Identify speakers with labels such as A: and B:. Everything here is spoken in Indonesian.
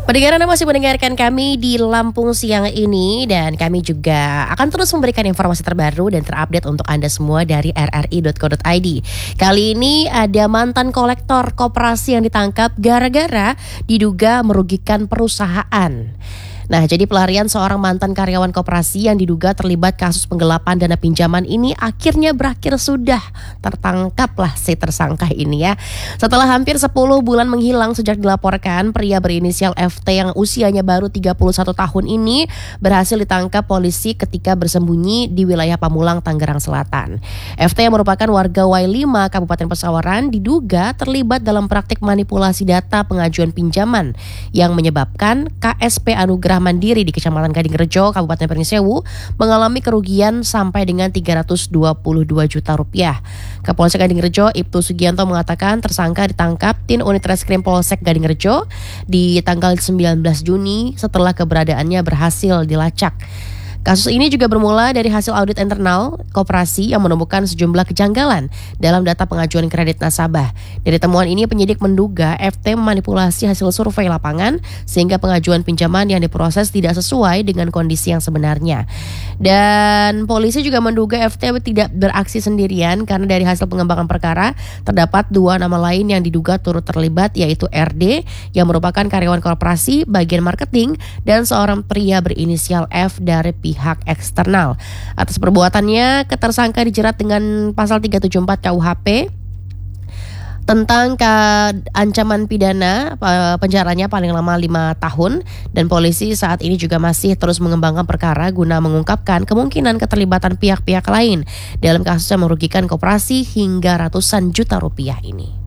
A: Pendengar, Anda masih mendengarkan kami di Lampung siang ini dan kami juga akan terus memberikan informasi terbaru dan terupdate untuk Anda semua dari rri.co.id. Kali ini ada mantan kolektor koperasi yang ditangkap gara-gara diduga merugikan perusahaan. Nah, jadi pelarian seorang mantan karyawan koperasi yang diduga terlibat kasus penggelapan dana pinjaman ini akhirnya berakhir sudah. Tertangkaplah si tersangka ini ya. Setelah hampir 10 bulan menghilang sejak dilaporkan, pria berinisial FT yang usianya baru 31 tahun ini berhasil ditangkap polisi ketika bersembunyi di wilayah Pamulang, Tangerang Selatan. FT yang merupakan warga Y5 Kabupaten Pesawaran diduga terlibat dalam praktik manipulasi data pengajuan pinjaman yang menyebabkan KSP Anugerah Mandiri di Kecamatan Gadingrejo, Kabupaten Pringsewu mengalami kerugian sampai dengan 322 juta rupiah. Kapolsek Gadingrejo Ibtu Sugianto mengatakan tersangka ditangkap tim unit reskrim Polsek Gadingrejo di tanggal 19 Juni setelah keberadaannya berhasil dilacak. Kasus ini juga bermula dari hasil audit internal koperasi yang menemukan sejumlah kejanggalan dalam data pengajuan kredit nasabah. Dari temuan ini penyidik menduga FT memanipulasi hasil survei lapangan sehingga pengajuan pinjaman yang diproses tidak sesuai dengan kondisi yang sebenarnya. Dan polisi juga menduga FT tidak beraksi sendirian karena dari hasil pengembangan perkara terdapat 2 nama lain yang diduga turut terlibat, yaitu RD yang merupakan karyawan koperasi bagian marketing dan seorang pria berinisial F dari pihak eksternal. Atas perbuatannya, tersangka dijerat dengan pasal 374 KUHP tentang ancaman pidana penjaranya paling lama 5 tahun, dan polisi saat ini juga masih terus mengembangkan perkara guna mengungkapkan kemungkinan keterlibatan pihak-pihak lain dalam kasus yang merugikan koperasi hingga ratusan juta rupiah ini.